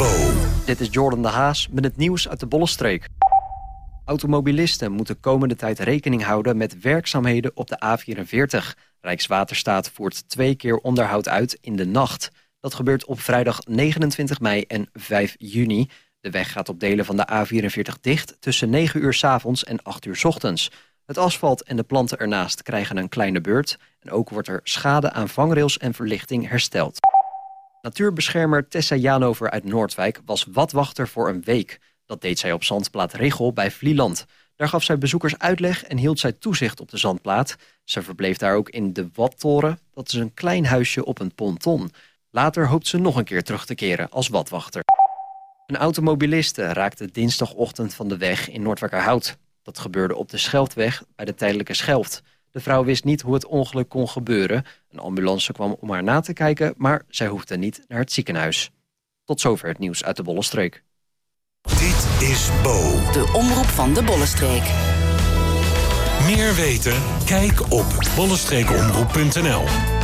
Bo. Dit is Jordan de Haas met het nieuws uit de Bollenstreek. Automobilisten moeten komende tijd rekening houden met werkzaamheden op de A44. Rijkswaterstaat voert 2 keer onderhoud uit in de nacht. Dat gebeurt op vrijdag 29 mei en 5 juni. De weg gaat op delen van de A44 dicht tussen 9 uur 's avonds en 8 uur 's ochtends. Het asfalt en de planten ernaast krijgen een kleine beurt. En ook wordt er schade aan vangrails en verlichting hersteld. Natuurbeschermer Tessa Janover uit Noordwijk was watwachter voor een week. Dat deed zij op zandplaat Richel bij Vlieland. Daar gaf zij bezoekers uitleg en hield zij toezicht op de zandplaat. Ze verbleef daar ook in de Wattoren. Dat is een klein huisje op een ponton. Later hoopt ze nog een keer terug te keren als watwachter. Een automobiliste raakte dinsdagochtend van de weg in Noordwijkerhout. Dat gebeurde op de Schelftweg bij de tijdelijke Schelft. De vrouw wist niet hoe het ongeluk kon gebeuren. Een ambulance kwam om haar na te kijken, maar zij hoefde niet naar het ziekenhuis. Tot zover het nieuws uit de Bollenstreek. Dit is Bo. De omroep van de Bollenstreek. Meer weten? Kijk op bollenstreekomroep.nl.